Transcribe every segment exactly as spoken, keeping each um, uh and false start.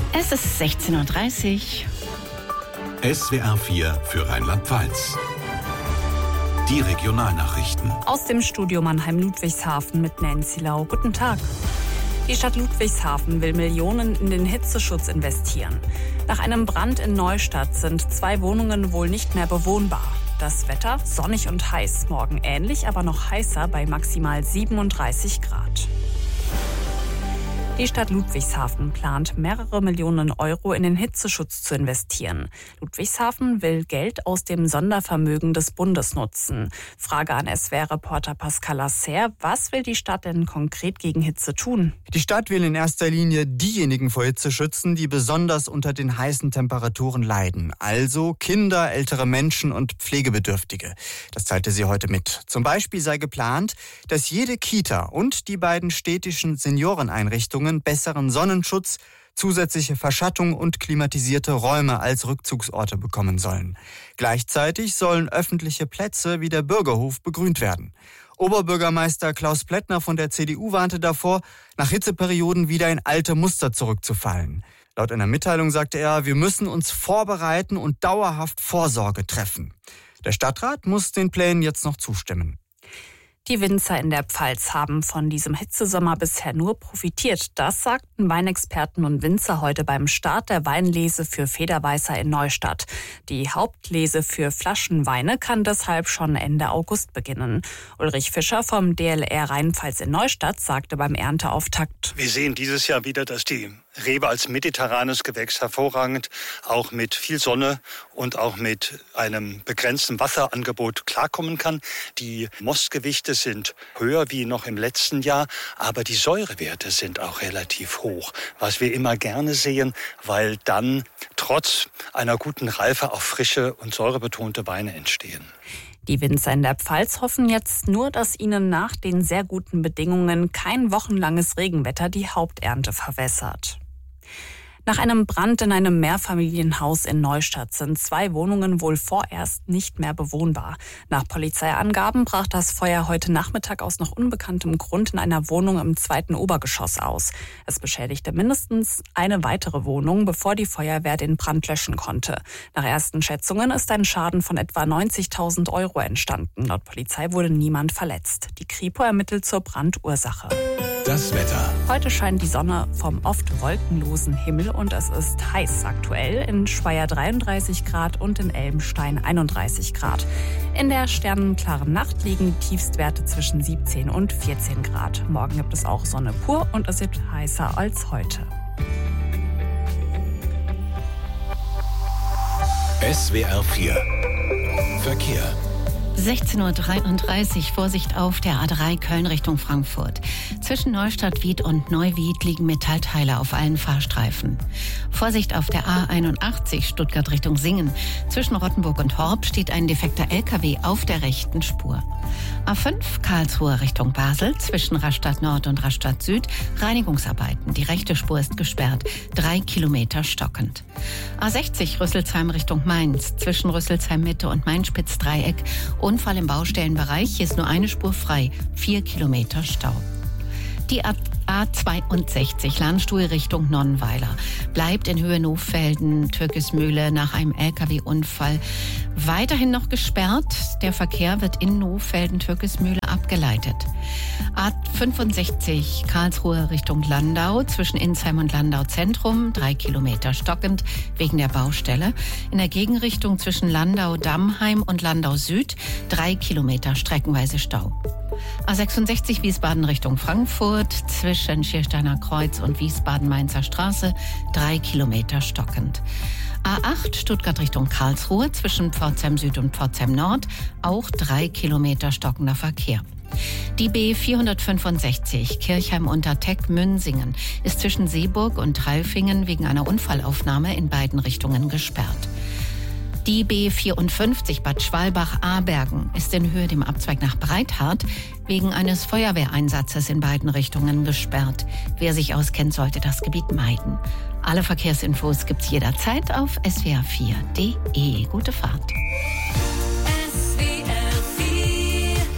Es ist sechzehn Uhr dreißig. S W R vier für Rheinland-Pfalz. Die Regionalnachrichten. Aus dem Studio Mannheim-Ludwigshafen mit Nancy Lau. Guten Tag. Die Stadt Ludwigshafen will Millionen in den Hitzeschutz investieren. Nach einem Brand in Neustadt sind zwei Wohnungen wohl nicht mehr bewohnbar. Das Wetter sonnig und heiß, morgen ähnlich, aber noch heißer bei maximal siebenunddreißig Grad. Die Stadt Ludwigshafen plant, mehrere Millionen Euro in den Hitzeschutz zu investieren. Ludwigshafen will Geld aus dem Sondervermögen des Bundes nutzen. Frage an S W R-Reporter Pascal Lasser: Was will die Stadt denn konkret gegen Hitze tun? Die Stadt will in erster Linie diejenigen vor Hitze schützen, die besonders unter den heißen Temperaturen leiden. Also Kinder, ältere Menschen und Pflegebedürftige. Das teilte sie heute mit. Zum Beispiel sei geplant, dass jede Kita und die beiden städtischen Senioreneinrichtungen besseren Sonnenschutz, zusätzliche Verschattung und klimatisierte Räume als Rückzugsorte bekommen sollen. Gleichzeitig sollen öffentliche Plätze wie der Bürgerhof begrünt werden. Oberbürgermeister Klaus Plättner von der C D U warnte davor, nach Hitzeperioden wieder in alte Muster zurückzufallen. Laut einer Mitteilung sagte er, wir müssen uns vorbereiten und dauerhaft Vorsorge treffen. Der Stadtrat muss den Plänen jetzt noch zustimmen. Die Winzer in der Pfalz haben von diesem Hitzesommer bisher nur profitiert. Das sagten Weinexperten und Winzer heute beim Start der Weinlese für Federweißer in Neustadt. Die Hauptlese für Flaschenweine kann deshalb schon Ende August beginnen. Ulrich Fischer vom D L R Rheinpfalz in Neustadt sagte beim Ernteauftakt: Wir sehen dieses Jahr wieder, dass die Rebe als mediterranes Gewächs hervorragend auch mit viel Sonne und auch mit einem begrenzten Wasserangebot klarkommen kann. Die Mostgewichte sind höher wie noch im letzten Jahr, aber die Säurewerte sind auch relativ hoch, was wir immer gerne sehen, weil dann trotz einer guten Reife auch frische und säurebetonte Weine entstehen. Die Winzer in der Pfalz hoffen jetzt nur, dass ihnen nach den sehr guten Bedingungen kein wochenlanges Regenwetter die Haupternte verwässert. Nach einem Brand in einem Mehrfamilienhaus in Neustadt sind zwei Wohnungen wohl vorerst nicht mehr bewohnbar. Nach Polizeiangaben brach das Feuer heute Nachmittag aus noch unbekanntem Grund in einer Wohnung im zweiten Obergeschoss aus. Es beschädigte mindestens eine weitere Wohnung, bevor die Feuerwehr den Brand löschen konnte. Nach ersten Schätzungen ist ein Schaden von etwa neunzigtausend Euro entstanden. Laut Polizei wurde niemand verletzt. Die Kripo ermittelt zur Brandursache. Das Wetter. Heute scheint die Sonne vom oft wolkenlosen Himmel und es ist heiß aktuell. In Speyer dreiunddreißig Grad und in Elbenstein einunddreißig Grad. In der sternenklaren Nacht liegen die Tiefstwerte zwischen siebzehn und vierzehn Grad. Morgen gibt es auch Sonne pur und es wird heißer als heute. S W R vier Verkehr. sechzehn Uhr dreiunddreißig, Vorsicht auf der A drei Köln Richtung Frankfurt. Zwischen Neustadt-Wied und Neuwied liegen Metallteile auf allen Fahrstreifen. Vorsicht auf der A einundachtzig Stuttgart Richtung Singen. Zwischen Rottenburg und Horb steht ein defekter L K W auf der rechten Spur. A fünf Karlsruhe Richtung Basel. Zwischen Rastatt Nord und Rastatt Süd Reinigungsarbeiten. Die rechte Spur ist gesperrt. Drei Kilometer stockend. A sechzig Rüsselsheim Richtung Mainz. Zwischen Rüsselsheim Mitte und Mainspitz-Dreieck Unfall im Baustellenbereich, hier ist nur eine Spur frei, vier Kilometer Stau. Die A zweiundsechzig Landstuhl Richtung Nonnweiler bleibt in Höhe Nohfelden, Türkismühle nach einem L K W-Unfall weiterhin noch gesperrt. Der Verkehr wird in Nohfelden, Türkismühle abgeleitet. A fünfundsechzig Karlsruhe Richtung Landau zwischen Insheim und Landau Zentrum, drei Kilometer stockend wegen der Baustelle. In der Gegenrichtung zwischen Landau-Dammheim und Landau Süd, drei Kilometer streckenweise Stau. A sechsundsechzig Wiesbaden Richtung Frankfurt, zwischen Schiersteiner Kreuz und Wiesbaden-Mainzer Straße, drei Kilometer stockend. A acht Stuttgart Richtung Karlsruhe, zwischen Pforzheim Süd und Pforzheim Nord, auch drei Kilometer stockender Verkehr. Die B vierhundertfünfundsechzig Kirchheim-Unterteck-Münsingen ist zwischen Seeburg und Treilfingen wegen einer Unfallaufnahme in beiden Richtungen gesperrt. Die B vierundfünfzig Bad Schwalbach-Abergen ist in Höhe dem Abzweig nach Breithart wegen eines Feuerwehreinsatzes in beiden Richtungen gesperrt. Wer sich auskennt, sollte das Gebiet meiden. Alle Verkehrsinfos gibt's jederzeit auf S W R vier Punkt D E. Gute Fahrt. Mit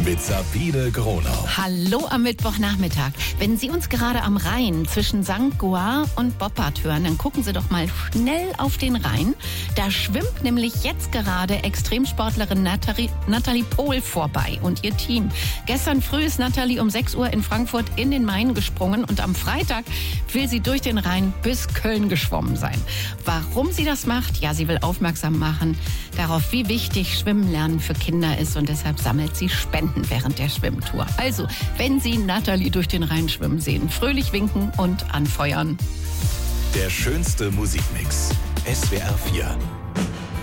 mit Sabine Gronau. Hallo am Mittwochnachmittag. Wenn Sie uns gerade am Rhein zwischen Sankt Goar und Boppard hören, dann gucken Sie doch mal schnell auf den Rhein. Da schwimmt nämlich jetzt gerade Extremsportlerin Nathalie, Nathalie Pohl vorbei und ihr Team. Gestern früh ist Nathalie um sechs Uhr in Frankfurt in den Main gesprungen und am Freitag will sie durch den Rhein bis Köln geschwommen sein. Warum sie das macht? Ja, sie will aufmerksam machen darauf, wie wichtig Schwimmen lernen für Kinder ist, und deshalb sammelt sie Spenden während der Schwimmtour. Also, wenn Sie Nathalie durch den Rhein schwimmen sehen, fröhlich winken und anfeuern. Der schönste Musikmix. S W R vier.